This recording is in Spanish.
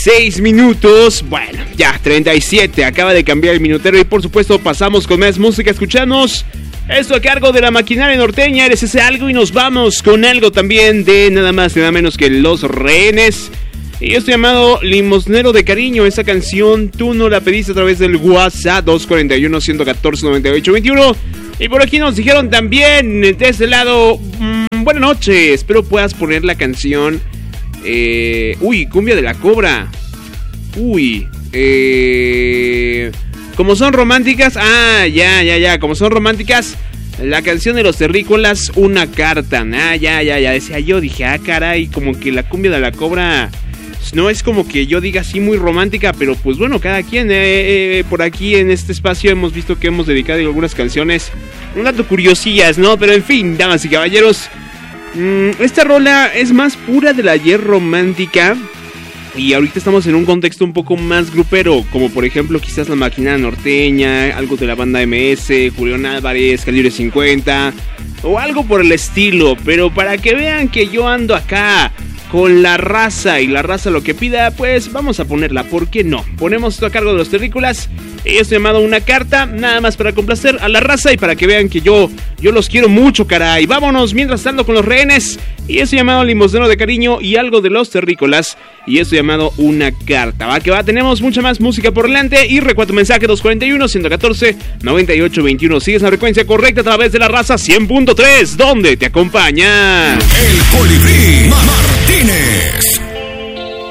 36 minutos. Bueno, ya, 37. Acaba de cambiar el minutero y por supuesto pasamos con más música. Escuchamos esto a cargo de la maquinaria norteña. Eres ese algo y nos vamos con algo también de nada más y nada menos que Los Rehenes. Y esto llamado Limosnero de Cariño. Esa canción tú no la pediste a través del WhatsApp 241-114-9821. Y por aquí nos dijeron también de este lado, buenas noches, espero puedas poner la canción Cumbia de la Cobra. Como son románticas, como son románticas, la canción de Los Terrícolas, Una Carta. Decía yo, dije, caray, como que la Cumbia de la Cobra no es como que yo diga así muy romántica, pero pues bueno, cada quien, por aquí en este espacio hemos visto que hemos dedicado algunas canciones un dato curiosillas, ¿no? Pero en fin, damas y caballeros, esta rola es más pura de la ayer romántica. Y ahorita estamos en un contexto un poco más grupero, como por ejemplo quizás la maquinaria norteña, algo de la banda MS, Julián Álvarez, Calibre 50 o algo por el estilo. Pero para que vean que yo ando acá con la raza y la raza lo que pida, pues vamos a ponerla, ¿por qué no? Ponemos esto a cargo de Los Terrícolas y esto llamado Una Carta, nada más para complacer a la raza y para que vean que yo los quiero mucho, caray. Vámonos mientras tanto con Los Rehenes y esto llamado Limosnero de Cariño y algo de Los Terrícolas y esto llamado Una Carta. Va que va, tenemos mucha más música por delante y recuerda tu mensaje 241-114-9821. Sigues la frecuencia correcta a través de la raza 100.3, donde te acompaña El Colibrí.